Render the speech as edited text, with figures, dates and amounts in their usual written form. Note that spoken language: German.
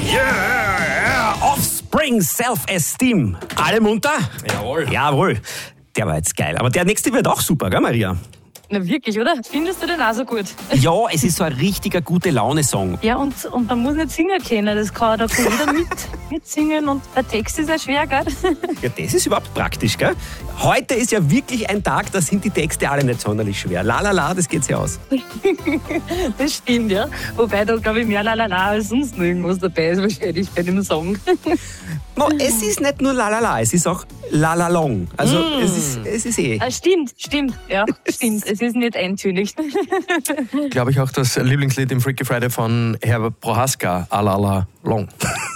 Yeah! Offspring Self-Esteem. Alle munter? Jawohl. Jawohl. Der war jetzt geil. Aber der nächste wird auch super, gell, Maria? Na wirklich, oder? Findest du den auch so gut? Ja, es ist so ein richtiger gute-Laune-Song. Ja, und man muss nicht singen können. Da kann jeder mitsingen und der Text ist ja schwer, gell? Ja, das ist überhaupt praktisch, gell? Heute ist ja wirklich ein Tag, da sind die Texte alle nicht sonderlich schwer. La la la, das geht sich aus. Das stimmt, ja. Wobei da, glaube ich, mehr Lalala als sonst noch irgendwas dabei ist, wahrscheinlich bei dem Song. No, es ist nicht nur la la la, es ist auch la la long. Also es ist eh. Stimmt, ja, stimmt. Es ist nicht eintönig. Glaube ich auch das Lieblingslied im Freaky Friday von Herbert Prohaska, Alala Long.